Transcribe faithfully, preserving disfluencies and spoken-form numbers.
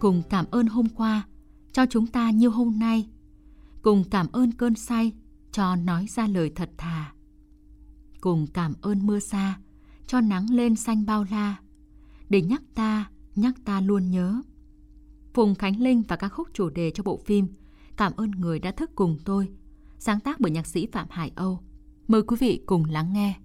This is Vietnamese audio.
Cùng cảm ơn hôm qua cho chúng ta như hôm nay. Cùng cảm ơn cơn say cho nói ra lời thật thà. Cùng cảm ơn mưa xa cho nắng lên xanh bao la, để nhắc ta, nhắc ta luôn nhớ. Phùng Khánh Linh và ca khúc chủ đề cho bộ phim Cảm ơn người đã thức cùng tôi, sáng tác bởi nhạc sĩ Phạm Hải Âu. Mời quý vị cùng lắng nghe.